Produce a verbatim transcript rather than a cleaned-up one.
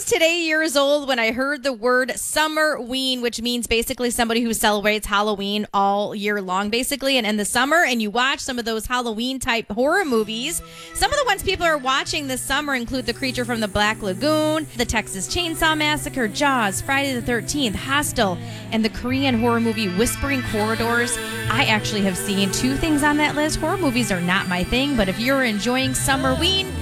was today years old when I heard the word Summerween, which means basically somebody who celebrates Halloween all year long, basically, and in the summer, and you watch some of those Halloween-type horror movies. Some of the ones people are watching this summer include The Creature from the Black Lagoon, The Texas Chainsaw Massacre, Jaws, Friday the thirteenth, Hostel, and the Korean horror movie Whispering Corridors. I actually have seen two things on that list. Horror movies are not my thing, but if you're enjoying Summerween,